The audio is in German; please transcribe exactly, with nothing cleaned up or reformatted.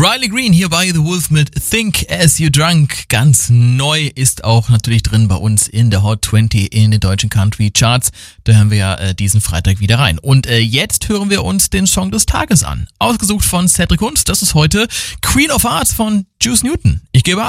Riley Green hier bei The Wolf mit Think As You Drunk. Ganz neu ist auch natürlich drin bei uns in der Hot zwanzig in den deutschen Country Charts. Da hören wir ja äh, diesen Freitag wieder rein. Und äh, jetzt hören wir uns den Song des Tages an. Ausgesucht von Cedric Hunz. Das ist heute Queen of Hearts von Juice Newton. Ich gebe ab.